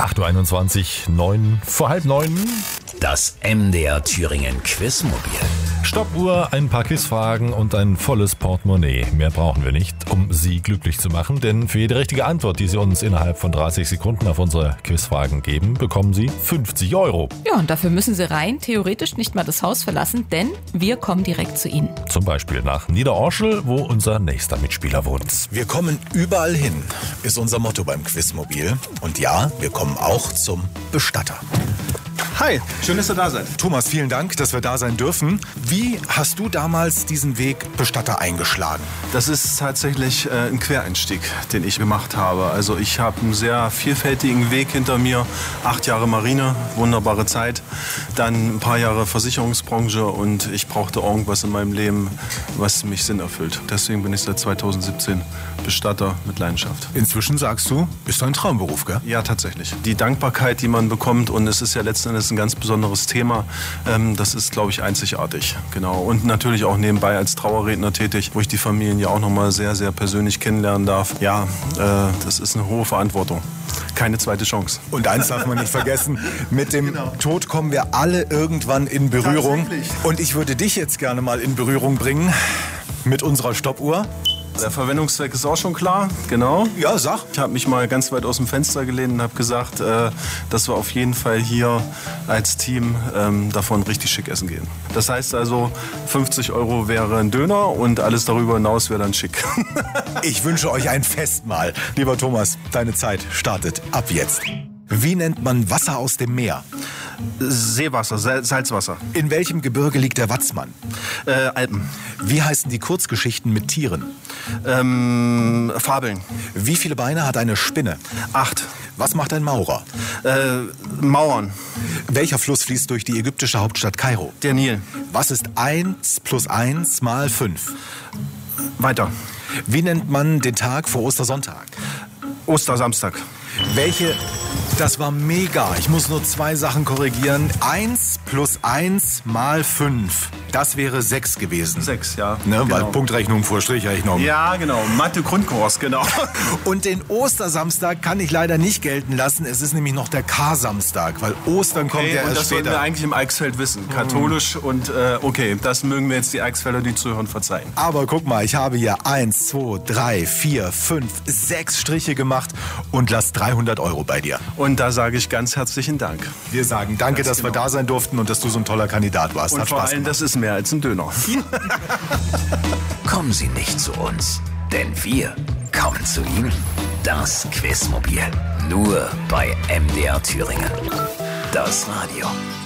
8.21 Uhr, 9 vor halb 9. Das MDR Thüringen Quizmobil. Stoppuhr, ein paar Quizfragen und ein volles Portemonnaie. Mehr brauchen wir nicht, um Sie glücklich zu machen, denn für jede richtige Antwort, die Sie uns innerhalb von 30 Sekunden auf unsere Quizfragen geben, bekommen Sie 50 Euro. Ja, und dafür müssen Sie rein theoretisch nicht mal das Haus verlassen, denn wir kommen direkt zu Ihnen. Zum Beispiel nach Niederorschel, wo unser nächster Mitspieler wohnt. Wir kommen überall hin, ist unser Motto beim Quizmobil. Und ja, wir kommen auch zum Bestatter. Hi, schön, dass ihr da seid. Thomas, vielen Dank, dass wir da sein dürfen. Wie hast du damals diesen Weg Bestatter eingeschlagen? Das ist tatsächlich ein Quereinstieg, den ich gemacht habe. Also ich habe einen sehr vielfältigen Weg hinter mir. 8 Jahre Marine, wunderbare Zeit. Dann ein paar Jahre Versicherungsbranche und ich brauchte irgendwas in meinem Leben, was mich Sinn erfüllt. Deswegen bin ich seit 2017 Bestatter mit Leidenschaft. Inzwischen sagst du, ist dein Traumberuf, gell? Ja, tatsächlich. Die Dankbarkeit, die man bekommt, und es ist ja letzten Endes ein ganz besonderes Thema, das ist, glaube ich, einzigartig. Genau. Und natürlich auch nebenbei als Trauerredner tätig, wo ich die Familien ja auch nochmal sehr, sehr persönlich kennenlernen darf. Ja, das ist eine hohe Verantwortung. Keine zweite Chance. Und eins darf man nicht vergessen, mit dem Tod kommen wir alle irgendwann in Berührung. Und ich würde dich jetzt gerne mal in Berührung bringen mit unserer Stoppuhr. Der Verwendungszweck ist auch schon klar, genau. Ja, sag. Ich habe mich mal ganz weit aus dem Fenster gelehnt und habe gesagt, dass wir auf jeden Fall hier als Team davon richtig schick essen gehen. Das heißt also, 50 Euro wäre ein Döner und alles darüber hinaus wäre dann schick. Ich wünsche euch ein Festmahl. Lieber Thomas, deine Zeit startet ab jetzt. Wie nennt man Wasser aus dem Meer? Seewasser, Salzwasser. In welchem Gebirge liegt der Watzmann? Alpen. Wie heißen die Kurzgeschichten mit Tieren? Fabeln. Wie viele Beine hat eine Spinne? 8. Was macht ein Maurer? Mauern. Welcher Fluss fließt durch die ägyptische Hauptstadt Kairo? Der Nil. Was ist 1 + 1 mal 5? Weiter. Wie nennt man den Tag vor Ostersonntag? Ostersamstag. Welche? Das war mega. Ich muss nur 2 Sachen korrigieren. 1 + 1 mal 5. Das wäre 6 gewesen. 6, ja. Ne, genau. Weil Punktrechnung vor Strichrechnung. Ja, genau. Mathe-Grundkurs, genau. Und den Ostersamstag kann ich leider nicht gelten lassen. Es ist nämlich noch der Kar-Samstag, weil Ostern kommt ja und erst das sollten wir später. eigentlich im Eichsfeld wissen. Katholisch und okay, das mögen wir jetzt die Eichsfelder, die zuhören, verzeihen. Aber guck mal, ich habe hier 1, 2, 3, 4, 5, 6 Striche gemacht und lass 300 Euro bei dir. Und da sage ich ganz herzlichen Dank. Wir sagen danke, Ganz dass wir genau. da sein durften und dass du so ein toller Kandidat warst. Und Hat vor Spaß allem, gemacht. das ist mehr als ein Döner. Kommen Sie nicht zu uns, denn wir kommen zu Ihnen. Das Quizmobil. Nur bei MDR Thüringen. Das Radio.